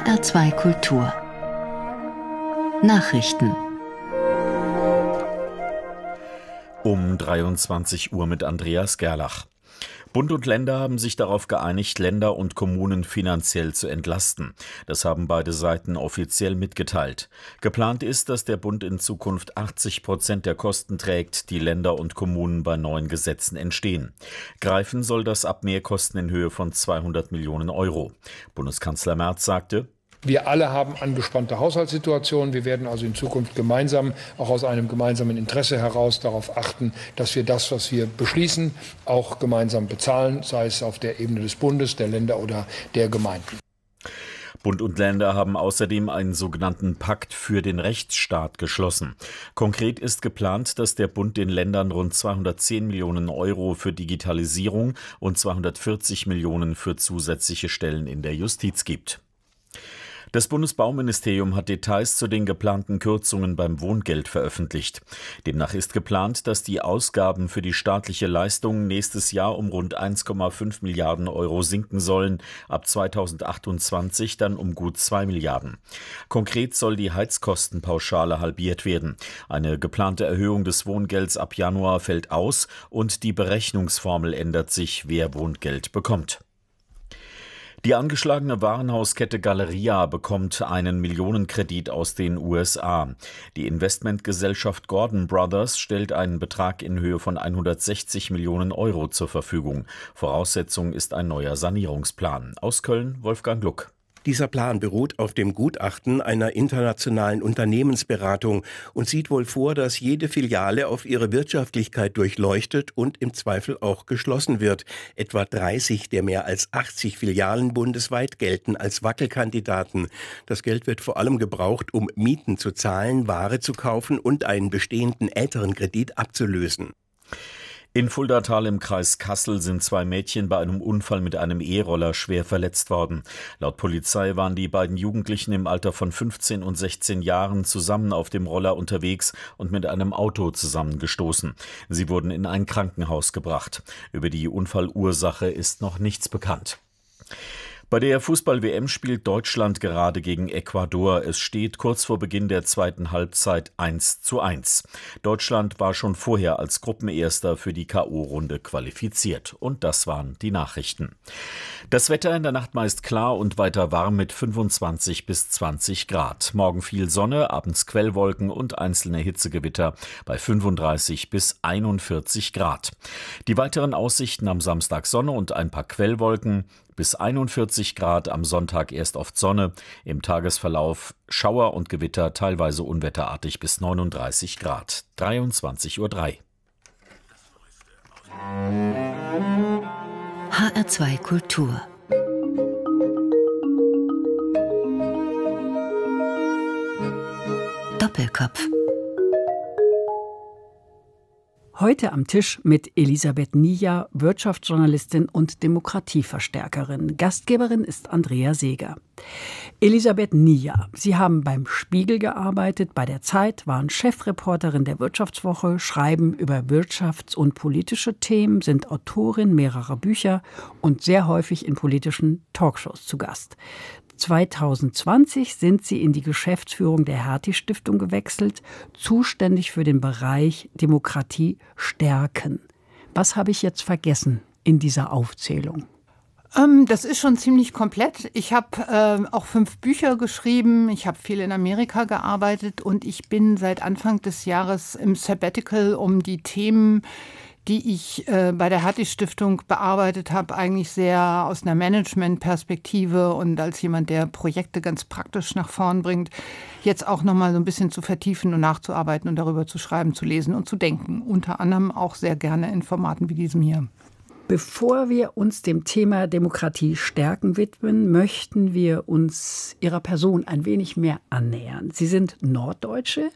HR2 Kultur Nachrichten um 23 Uhr mit Andreas Gerlach. Bund und Länder haben sich darauf geeinigt, Länder und Kommunen finanziell zu entlasten. Das haben beide Seiten offiziell mitgeteilt. Geplant ist, dass der Bund in Zukunft 80% der Kosten trägt, die Länder und Kommunen bei neuen Gesetzen entstehen. Greifen soll das ab Mehrkosten in Höhe von 200 Millionen Euro. Bundeskanzler Merz sagte: Wir alle haben angespannte Haushaltssituationen. Wir werden also in Zukunft gemeinsam, auch aus einem gemeinsamen Interesse heraus, darauf achten, dass wir das, was wir beschließen, auch gemeinsam bezahlen, sei es auf der Ebene des Bundes, der Länder oder der Gemeinden. Bund und Länder haben außerdem einen sogenannten Pakt für den Rechtsstaat geschlossen. Konkret ist geplant, dass der Bund den Ländern rund 210 Millionen Euro für Digitalisierung und 240 Millionen für zusätzliche Stellen in der Justiz gibt. Das Bundesbauministerium hat Details zu den geplanten Kürzungen beim Wohngeld veröffentlicht. Demnach ist geplant, dass die Ausgaben für die staatliche Leistung nächstes Jahr um rund 1,5 Milliarden Euro sinken sollen, ab 2028 dann um gut 2 Milliarden. Konkret soll die Heizkostenpauschale halbiert werden. Eine geplante Erhöhung des Wohngelds ab Januar fällt aus und die Berechnungsformel ändert sich, wer Wohngeld bekommt. Die angeschlagene Warenhauskette Galeria bekommt einen Millionenkredit aus den USA. Die Investmentgesellschaft Gordon Brothers stellt einen Betrag in Höhe von 160 Millionen Euro zur Verfügung. Voraussetzung ist ein neuer Sanierungsplan. Aus Köln, Wolfgang Luck. Dieser Plan beruht auf dem Gutachten einer internationalen Unternehmensberatung und sieht wohl vor, dass jede Filiale auf ihre Wirtschaftlichkeit durchleuchtet und im Zweifel auch geschlossen wird. Etwa 30 der mehr als 80 Filialen bundesweit gelten als Wackelkandidaten. Das Geld wird vor allem gebraucht, um Mieten zu zahlen, Ware zu kaufen und einen bestehenden älteren Kredit abzulösen. In Fuldatal im Kreis Kassel sind 2 Mädchen bei einem Unfall mit einem E-Roller schwer verletzt worden. Laut Polizei waren die beiden Jugendlichen im Alter von 15 und 16 Jahren zusammen auf dem Roller unterwegs und mit einem Auto zusammengestoßen. Sie wurden in ein Krankenhaus gebracht. Über die Unfallursache ist noch nichts bekannt. Bei der Fußball-WM spielt Deutschland gerade gegen Ecuador. Es steht kurz vor Beginn der zweiten Halbzeit 1:1. Deutschland war schon vorher als Gruppenerster für die K.O.-Runde qualifiziert. Und das waren die Nachrichten. Das Wetter in der Nacht meist klar und weiter warm mit 25 bis 20 Grad. Morgen viel Sonne, abends Quellwolken und einzelne Hitzegewitter bei 35 bis 41 Grad. Die weiteren Aussichten: am Samstag Sonne und ein paar Quellwolken. Bis 41 Grad, am Sonntag erst oft Sonne, im Tagesverlauf Schauer und Gewitter, teilweise unwetterartig bis 39 Grad. 23:03 Uhr. HR2 Kultur Doppelkopf. Heute am Tisch mit Elisabeth Nija, Wirtschaftsjournalistin und Demokratieverstärkerin. Gastgeberin ist Andrea Seeger. Elisabeth Nija, Sie haben beim Spiegel gearbeitet, bei der Zeit, waren Chefreporterin der Wirtschaftswoche, schreiben über wirtschafts- und politische Themen, sind Autorin mehrerer Bücher und sehr häufig in politischen Talkshows zu Gast. 2020 sind Sie in die Geschäftsführung der Hertie-Stiftung gewechselt, zuständig für den Bereich Demokratie stärken. Was habe ich jetzt vergessen in dieser Aufzählung? Das ist schon ziemlich komplett. Ich habe auch 5 Bücher geschrieben. Ich habe viel in Amerika gearbeitet und ich bin seit Anfang des Jahres im Sabbatical, um die Themen, die ich bei der Hertie-Stiftung bearbeitet habe, eigentlich sehr aus einer Management-Perspektive und als jemand, der Projekte ganz praktisch nach vorn bringt, jetzt auch nochmal so ein bisschen zu vertiefen und nachzuarbeiten und darüber zu schreiben, zu lesen und zu denken. Unter anderem auch sehr gerne in Formaten wie diesem hier. Bevor wir uns dem Thema Demokratie stärken widmen, möchten wir uns Ihrer Person ein wenig mehr annähern. Sie sind Norddeutsche,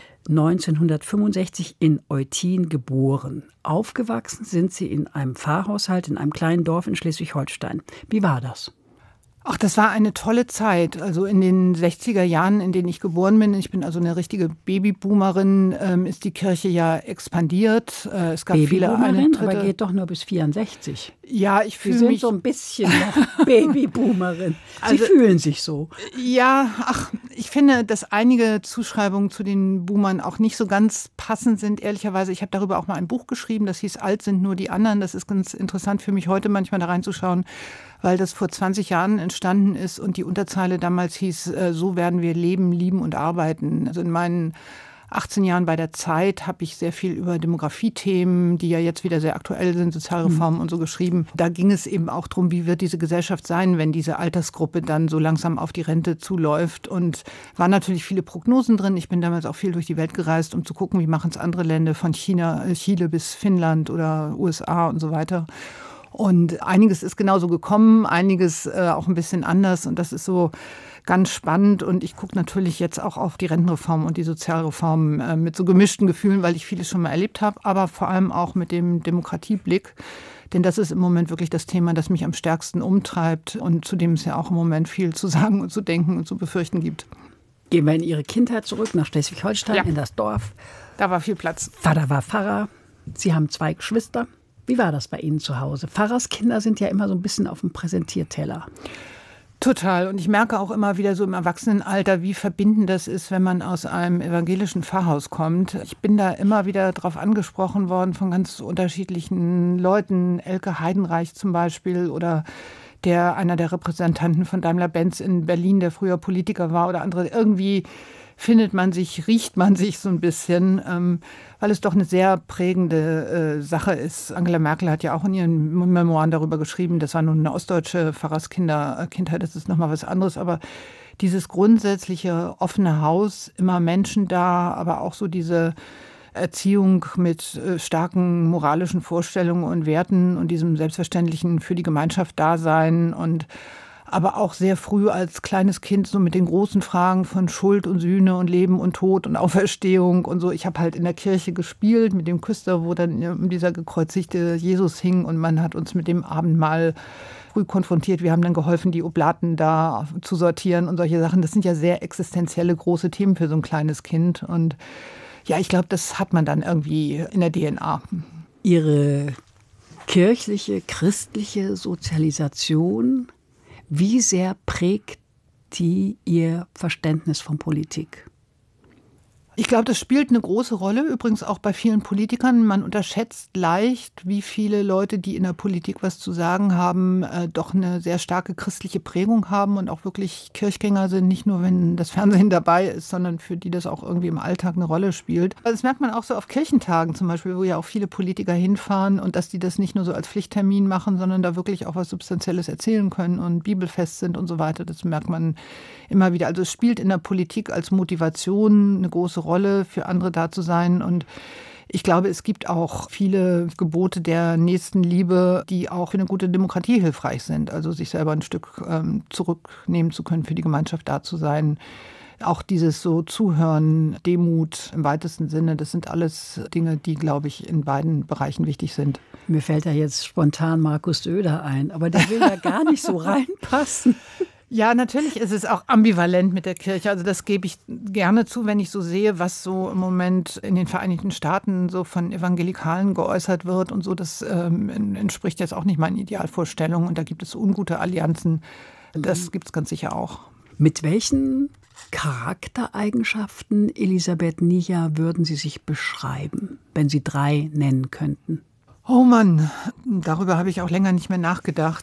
1965 in Eutin geboren. Aufgewachsen sind Sie in einem Pfarrhaushalt in einem kleinen Dorf in Schleswig-Holstein. Wie war das? Ach, das war eine tolle Zeit. Also in den 60er Jahren, in denen ich geboren bin, ich bin also eine richtige Babyboomerin, ist die Kirche ja expandiert. Es gab viele Eintritte. Aber geht doch nur bis 64. Ja, ich fühle mich mich so ein bisschen noch Babyboomerin. Sie fühlen sich so. Ja, ich finde, dass einige Zuschreibungen zu den Boomern auch nicht so ganz passend sind, ehrlicherweise. Ich habe darüber auch mal ein Buch geschrieben, das hieß Alt sind nur die anderen. Das ist ganz interessant für mich heute manchmal da reinzuschauen, weil das vor 20 Jahren entstanden ist und die Unterzeile damals hieß, so werden wir leben, lieben und arbeiten. Also in meinen 18 Jahren bei der Zeit habe ich sehr viel über Demografiethemen, die ja jetzt wieder sehr aktuell sind, Sozialreformen und so geschrieben. Da ging es eben auch darum, wie wird diese Gesellschaft sein, wenn diese Altersgruppe dann so langsam auf die Rente zuläuft. Und waren natürlich viele Prognosen drin. Ich bin damals auch viel durch die Welt gereist, um zu gucken, wie machen es andere Länder von Chile bis Finnland oder USA und so weiter. Und einiges ist genauso gekommen, einiges auch ein bisschen anders. Und das ist so ganz spannend. Und ich gucke natürlich jetzt auch auf die Rentenreform und die Sozialreform mit so gemischten Gefühlen, weil ich vieles schon mal erlebt habe, aber vor allem auch mit dem Demokratieblick. Denn das ist im Moment wirklich das Thema, das mich am stärksten umtreibt und zu dem es ja auch im Moment viel zu sagen und zu denken und zu befürchten gibt. Gehen wir in Ihre Kindheit zurück nach Schleswig-Holstein, in das Dorf. Da war viel Platz. Vater war Pfarrer. Sie haben 2 Geschwister. Wie war das bei Ihnen zu Hause? Pfarrerskinder sind ja immer so ein bisschen auf dem Präsentierteller. Total. Und ich merke auch immer wieder so im Erwachsenenalter, wie verbindend das ist, wenn man aus einem evangelischen Pfarrhaus kommt. Ich bin da immer wieder drauf angesprochen worden von ganz unterschiedlichen Leuten. Elke Heidenreich zum Beispiel oder einer der Repräsentanten von Daimler-Benz in Berlin, der früher Politiker war oder andere. Irgendwie riecht man sich so ein bisschen, weil es doch eine sehr prägende Sache ist. Angela Merkel hat ja auch in ihren Memoiren darüber geschrieben, das war nun eine ostdeutsche Pfarrerskindheit, das ist nochmal was anderes, aber dieses grundsätzliche offene Haus, immer Menschen da, aber auch so diese Erziehung mit starken moralischen Vorstellungen und Werten und diesem selbstverständlichen für die Gemeinschaft Dasein und aber auch sehr früh als kleines Kind so mit den großen Fragen von Schuld und Sühne und Leben und Tod und Auferstehung und so. Ich habe halt in der Kirche gespielt mit dem Küster, wo dann dieser gekreuzigte Jesus hing und man hat uns mit dem Abendmahl früh konfrontiert. Wir haben dann geholfen, die Oblaten da zu sortieren und solche Sachen. Das sind ja sehr existenzielle große Themen für so ein kleines Kind und ja, ich glaube, das hat man dann irgendwie in der DNA. Ihre kirchliche, christliche Sozialisation, wie sehr prägt die Ihr Verständnis von Politik? Ich glaube, das spielt eine große Rolle, übrigens auch bei vielen Politikern. Man unterschätzt leicht, wie viele Leute, die in der Politik was zu sagen haben, doch eine sehr starke christliche Prägung haben und auch wirklich Kirchgänger sind, nicht nur, wenn das Fernsehen dabei ist, sondern für die das auch irgendwie im Alltag eine Rolle spielt. Also das merkt man auch so auf Kirchentagen zum Beispiel, wo ja auch viele Politiker hinfahren und dass die das nicht nur so als Pflichttermin machen, sondern da wirklich auch was Substanzielles erzählen können und bibelfest sind und so weiter. Das merkt man immer wieder. Also es spielt in der Politik als Motivation eine große Rolle, für andere da zu sein. Und ich glaube, es gibt auch viele Gebote der Nächstenliebe, die auch für eine gute Demokratie hilfreich sind. Also sich selber ein Stück zurücknehmen zu können, für die Gemeinschaft da zu sein. Auch dieses so Zuhören, Demut im weitesten Sinne, das sind alles Dinge, die, glaube ich, in beiden Bereichen wichtig sind. Mir fällt ja jetzt spontan Markus Söder ein, aber der will ja gar nicht so reinpassen. Ja, natürlich ist es auch ambivalent mit der Kirche. Also das gebe ich gerne zu, wenn ich so sehe, was so im Moment in den Vereinigten Staaten so von Evangelikalen geäußert wird und so. Das entspricht jetzt auch nicht meinen Idealvorstellungen und da gibt es ungute Allianzen. Das gibt es ganz sicher auch. Mit welchen Charaktereigenschaften, Elisabeth Nija, würden Sie sich beschreiben, wenn Sie 3 nennen könnten? Oh Mann, darüber habe ich auch länger nicht mehr nachgedacht.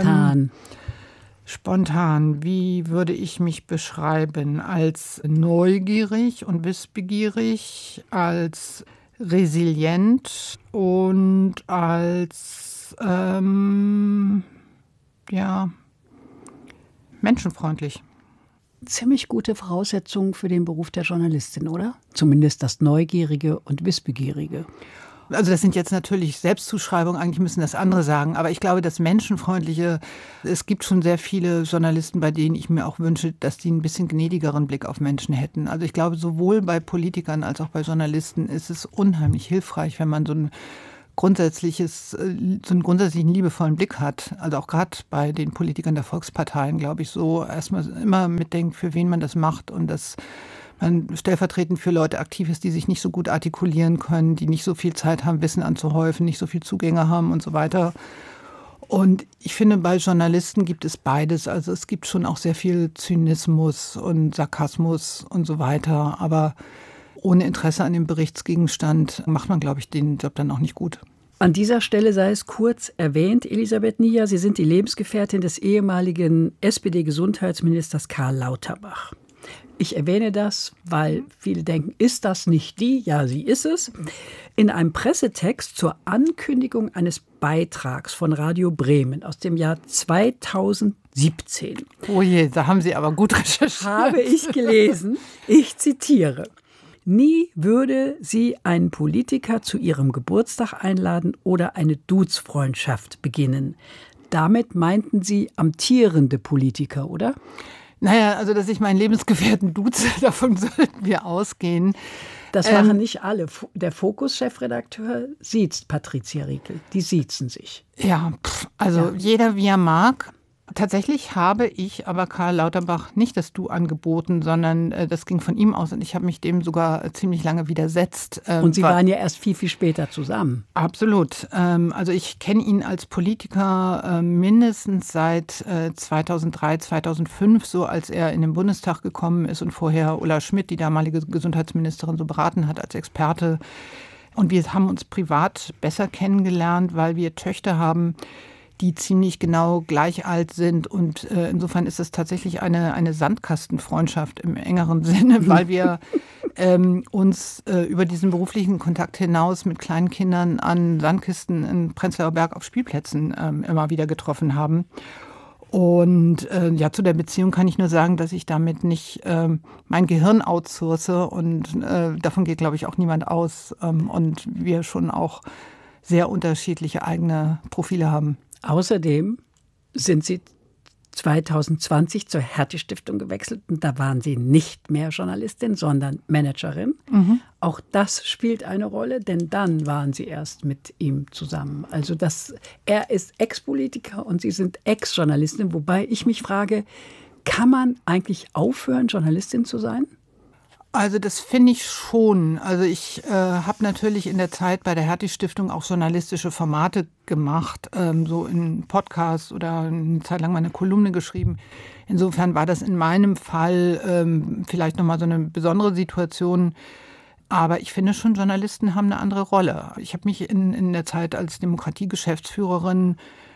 Spontan, wie würde ich mich beschreiben? Als neugierig und wissbegierig, als resilient und als menschenfreundlich. Ziemlich gute Voraussetzungen für den Beruf der Journalistin, oder? Zumindest das Neugierige und Wissbegierige. Also das sind jetzt natürlich Selbstzuschreibungen, eigentlich müssen das andere sagen. Aber ich glaube, das Menschenfreundliche, es gibt schon sehr viele Journalisten, bei denen ich mir auch wünsche, dass die ein bisschen gnädigeren Blick auf Menschen hätten. Also ich glaube, sowohl bei Politikern als auch bei Journalisten ist es unheimlich hilfreich, wenn man so ein so einen grundsätzlichen liebevollen Blick hat. Also auch gerade bei den Politikern der Volksparteien, glaube ich, so erstmal immer mitdenkt, für wen man das macht und dass man stellvertretend für Leute aktiv ist, die sich nicht so gut artikulieren können, die nicht so viel Zeit haben, Wissen anzuhäufen, nicht so viel Zugänge haben und so weiter. Und ich finde, bei Journalisten gibt es beides. Also es gibt schon auch sehr viel Zynismus und Sarkasmus und so weiter. Aber ohne Interesse an dem Berichtsgegenstand macht man, glaube ich, den Job dann auch nicht gut. An dieser Stelle sei es kurz erwähnt, Elisabeth Nija, Sie sind die Lebensgefährtin des ehemaligen SPD-Gesundheitsministers Karl Lauterbach. Ich erwähne das, weil viele denken, ist das nicht die? Ja, sie ist es. In einem Pressetext zur Ankündigung eines Beitrags von Radio Bremen aus dem Jahr 2017. Oh je, da haben Sie aber gut recherchiert. Habe ich gelesen, ich zitiere: Nie würde sie einen Politiker zu ihrem Geburtstag einladen oder eine Duzfreundschaft beginnen. Damit meinten Sie amtierende Politiker, oder? Naja, also dass ich meinen Lebensgefährten duze, davon sollten wir ausgehen. Das machen nicht alle. Der Fokus-Chefredakteur siezt Patricia Riekel. Die siezen sich. Ja, also jeder wie er mag. Tatsächlich habe ich aber Karl Lauterbach nicht das Du angeboten, sondern das ging von ihm aus und ich habe mich dem sogar ziemlich lange widersetzt. Und Sie waren ja erst viel, viel später zusammen. Absolut. Also ich kenne ihn als Politiker mindestens seit 2003, 2005, so als er in den Bundestag gekommen ist und vorher Ulla Schmidt, die damalige Gesundheitsministerin, so beraten hat als Experte. Und wir haben uns privat besser kennengelernt, weil wir Töchter haben, die ziemlich genau gleich alt sind. Und insofern ist es tatsächlich eine Sandkastenfreundschaft im engeren Sinne, weil wir uns über diesen beruflichen Kontakt hinaus mit kleinen Kindern an Sandkisten in Prenzlauer Berg auf Spielplätzen immer wieder getroffen haben. Und ja, zu der Beziehung kann ich nur sagen, dass ich damit nicht mein Gehirn outsource. Und davon geht, glaube ich, auch niemand aus. Und wir schon auch sehr unterschiedliche eigene Profile haben. Außerdem sind Sie 2020 zur Hertie-Stiftung gewechselt und da waren Sie nicht mehr Journalistin, sondern Managerin. Mhm. Auch das spielt eine Rolle, denn dann waren Sie erst mit ihm zusammen. Also er ist Ex-Politiker und Sie sind Ex-Journalistin, wobei ich mich frage, kann man eigentlich aufhören, Journalistin zu sein? Also das finde ich schon. Also ich habe natürlich in der Zeit bei der Hertie-Stiftung auch journalistische Formate gemacht, so in Podcasts oder eine Zeit lang mal eine Kolumne geschrieben. Insofern war das in meinem Fall vielleicht nochmal so eine besondere Situation. Aber ich finde schon, Journalisten haben eine andere Rolle. Ich habe mich in der Zeit als Demokratie-Geschäftsführerin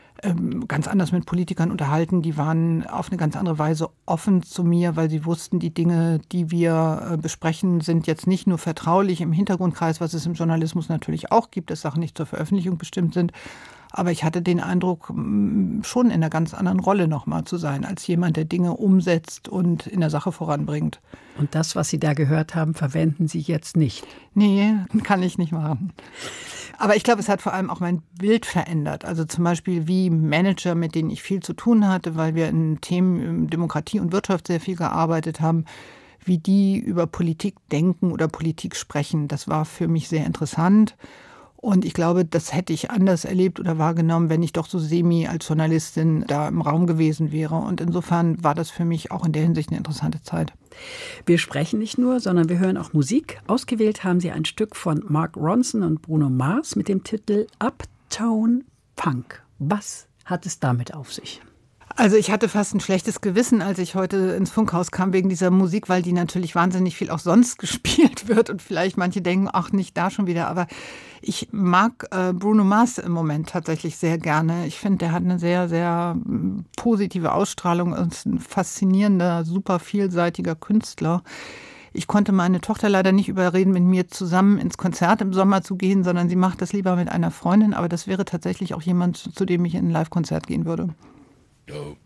ganz anders mit Politikern unterhalten. Die waren auf eine ganz andere Weise offen zu mir, weil sie wussten, die Dinge, die wir besprechen, sind jetzt nicht nur vertraulich im Hintergrundkreis, was es im Journalismus natürlich auch gibt, dass Sachen nicht zur Veröffentlichung bestimmt sind. Aber ich hatte den Eindruck, schon in einer ganz anderen Rolle nochmal zu sein, als jemand, der Dinge umsetzt und in der Sache voranbringt. Und das, was Sie da gehört haben, verwenden Sie jetzt nicht? Nee, kann ich nicht machen. Aber ich glaube, es hat vor allem auch mein Bild verändert. Also zum Beispiel wie Manager, mit denen ich viel zu tun hatte, weil wir in Themen Demokratie und Wirtschaft sehr viel gearbeitet haben, wie die über Politik denken oder Politik sprechen. Das war für mich sehr interessant. Und ich glaube, das hätte ich anders erlebt oder wahrgenommen, wenn ich doch so semi als Journalistin da im Raum gewesen wäre. Und insofern war das für mich auch in der Hinsicht eine interessante Zeit. Wir sprechen nicht nur, sondern wir hören auch Musik. Ausgewählt haben Sie ein Stück von Mark Ronson und Bruno Mars mit dem Titel Uptown Funk. Was hat es damit auf sich? Also ich hatte fast ein schlechtes Gewissen, als ich heute ins Funkhaus kam wegen dieser Musik, weil die natürlich wahnsinnig viel auch sonst gespielt wird und vielleicht manche denken, ach, nicht da schon wieder. Aber ich mag Bruno Mars im Moment tatsächlich sehr gerne. Ich finde, der hat eine sehr, sehr positive Ausstrahlung und ist ein faszinierender, super vielseitiger Künstler. Ich konnte meine Tochter leider nicht überreden, mit mir zusammen ins Konzert im Sommer zu gehen, sondern sie macht das lieber mit einer Freundin. Aber das wäre tatsächlich auch jemand, zu dem ich in ein Live-Konzert gehen würde. Dope.